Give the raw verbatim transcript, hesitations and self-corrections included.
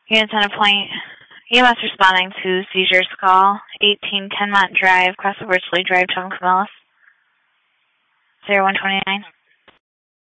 Units on a point. E M S responding to seizures call. eighteen Tenmont Drive, Cross over Chili Drive, Tom Camillus. zero one twenty-nine.